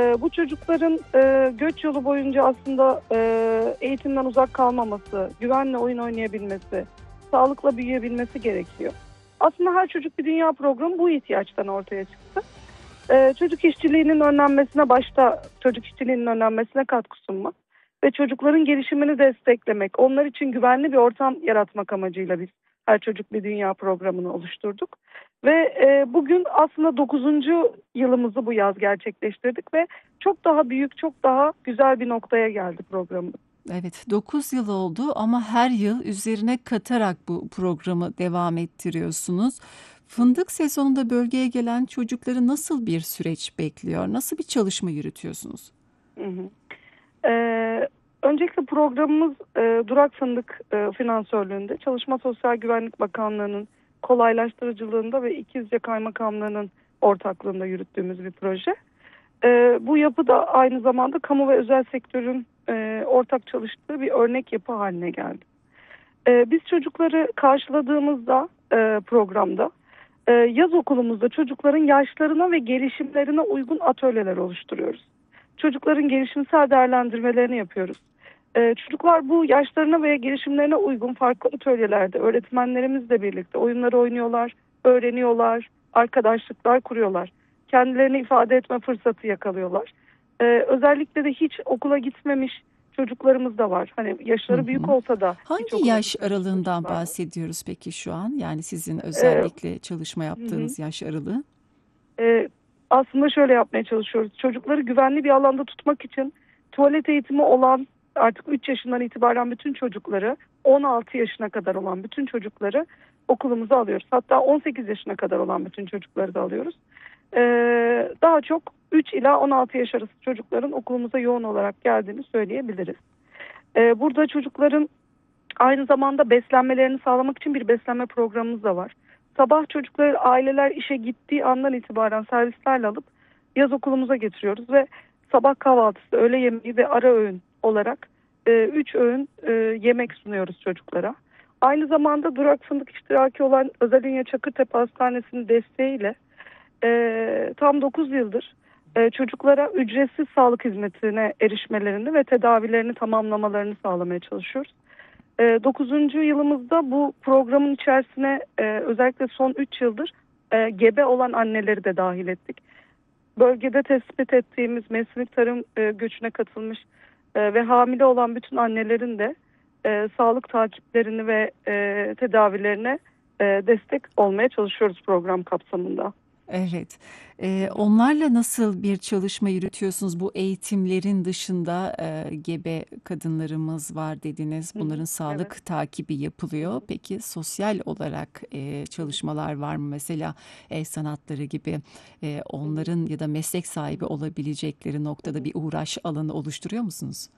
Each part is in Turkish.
Bu çocukların göç yolu boyunca aslında eğitimden uzak kalmaması, güvenle oyun oynayabilmesi, sağlıkla büyüyebilmesi gerekiyor. Aslında Her Çocuk Bir Dünya programı bu ihtiyaçtan ortaya çıktı. Çocuk işçiliğinin önlenmesine, başta çocuk işçiliğinin önlenmesine katkı sunmak ve çocukların gelişimini desteklemek, onlar için güvenli bir ortam yaratmak amacıyla biz Her Çocuk Bir Dünya programını oluşturduk. Ve bugün aslında 9. yılımızı bu yaz gerçekleştirdik ve çok daha büyük, çok daha güzel bir noktaya geldi programımız. Evet, 9 yıl oldu ama her yıl üzerine katarak bu programı devam ettiriyorsunuz. Fındık sezonunda bölgeye gelen çocukları nasıl bir süreç bekliyor? Nasıl bir çalışma yürütüyorsunuz? Hı hı. Öncelikle programımız Durak Fındık finansörlüğünde, Çalışma Sosyal Güvenlik Bakanlığı'nın kolaylaştırıcılığında ve İkizce Kaymakamlığı'nın ortaklığında yürüttüğümüz bir proje. Bu yapı da aynı zamanda kamu ve özel sektörün ortak çalıştığı bir örnek yapı haline geldi. Biz çocukları karşıladığımızda programda yaz okulumuzda çocukların yaşlarına ve gelişimlerine uygun atölyeler oluşturuyoruz. Çocukların gelişimsel değerlendirmelerini yapıyoruz. Çocuklar bu yaşlarına ve gelişimlerine uygun farklı atölyelerde öğretmenlerimizle birlikte oyunları oynuyorlar, öğreniyorlar, arkadaşlıklar kuruyorlar. Kendilerini ifade etme fırsatı yakalıyorlar. Özellikle de hiç okula gitmemiş çocuklarımız da var. Hani Hı yaşları büyük hı. olsa da hiç Hangi okula yaş gitmemiş aralığından çocuklar var. bahsediyoruz peki şu an? Yani sizin Ee, özellikle çalışma hı hı. yaptığınız yaş aralığı? Ee, Aslında şöyle yapmaya çalışıyoruz. Çocukları güvenli bir alanda tutmak için tuvalet eğitimi olan artık 3 yaşından itibaren bütün çocukları, 16 yaşına kadar olan bütün çocukları okulumuza alıyoruz. Hatta 18 yaşına kadar olan bütün çocukları da alıyoruz. Daha çok 3 ila 16 yaş arası çocukların okulumuza yoğun olarak geldiğini söyleyebiliriz. Burada çocukların aynı zamanda beslenmelerini sağlamak için bir beslenme programımız da var. Sabah çocukları, aileler işe gittiği andan itibaren servislerle alıp yaz okulumuza getiriyoruz ve sabah kahvaltısı, öğle yemeği ve ara öğün olarak 3 öğün yemek sunuyoruz çocuklara. Aynı zamanda Durak Fındık iştiraki olan Özel Ünye Çakırtepe Hastanesi'nin desteğiyle tam 9 yıldır çocuklara ücretsiz sağlık hizmetine erişmelerini ve tedavilerini tamamlamalarını sağlamaya çalışıyoruz. 9. yılımızda bu programın içerisine özellikle son 3 yıldır gebe olan anneleri de dahil ettik. Bölgede tespit ettiğimiz mevsimlik tarım göçüne katılmış ve hamile olan bütün annelerin de sağlık takiplerini ve tedavilerine destek olmaya çalışıyoruz program kapsamında. Evet. Onlarla nasıl bir çalışma yürütüyorsunuz? Bu eğitimlerin dışında gebe kadınlarımız var dediniz. Hı hı, Bunların evet. sağlık takibi yapılıyor. Peki sosyal olarak çalışmalar var mı? Mesela el sanatları gibi Hı hı, onların ya da meslek sahibi olabilecekleri hı noktada hı. bir uğraş alanı oluşturuyor musunuz?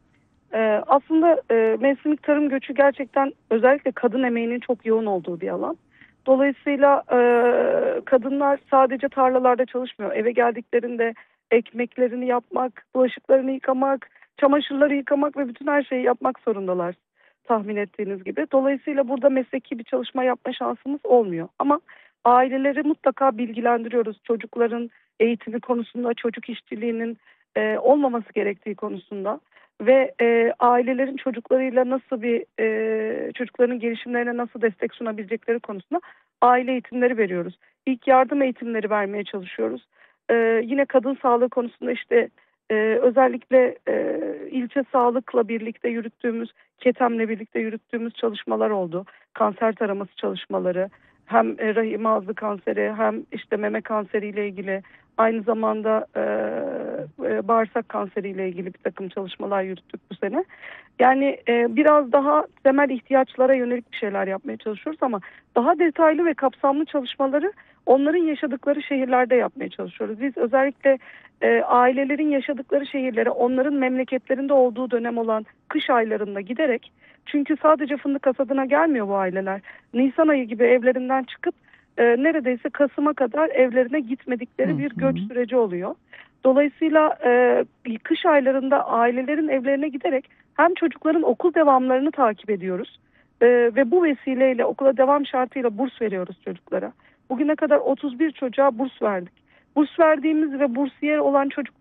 Aslında mevsimlik tarım göçü gerçekten özellikle kadın emeğinin çok yoğun olduğu bir alan. Dolayısıyla kadınlar sadece tarlalarda çalışmıyor. Eve geldiklerinde ekmeklerini yapmak, bulaşıklarını yıkamak, çamaşırları yıkamak ve bütün her şeyi yapmak zorundalar tahmin ettiğiniz gibi. Dolayısıyla burada mesleki bir çalışma yapma şansımız olmuyor. Ama aileleri mutlaka bilgilendiriyoruz. Çocukların eğitimi konusunda, çocuk işçiliğinin olmaması gerektiği konusunda ve ailelerin çocuklarıyla nasıl çocukların gelişimlerine nasıl destek sunabilecekleri konusunda aile eğitimleri veriyoruz. İlk yardım eğitimleri vermeye çalışıyoruz. Yine kadın sağlığı konusunda işte özellikle ilçe sağlıkla birlikte yürüttüğümüz, KETEM'le birlikte yürüttüğümüz çalışmalar oldu. Kanser taraması çalışmaları, hem rahim ağzı kanseri hem işte meme kanseriyle ilgili, aynı zamanda bağırsak kanseriyle ilgili bir takım çalışmalar yürüttük bu sene. Yani biraz daha temel ihtiyaçlara yönelik bir şeyler yapmaya çalışıyoruz ama daha detaylı ve kapsamlı çalışmaları onların yaşadıkları şehirlerde yapmaya çalışıyoruz. Biz özellikle ailelerin yaşadıkları şehirlere, onların memleketlerinde olduğu dönem olan kış aylarında giderek, çünkü sadece fındık hasadına gelmiyor bu aileler. Nisan ayı gibi evlerinden çıkıp neredeyse Kasım'a kadar evlerine gitmedikleri Hı bir göç hı. süreci oluyor. Dolayısıyla kış aylarında ailelerin evlerine giderek hem çocukların okul devamlarını takip ediyoruz ve bu vesileyle okula devam şartıyla burs veriyoruz çocuklara. Bugüne kadar 31 çocuğa burs verdik. Burs verdiğimiz ve bursiyer olan çocuklar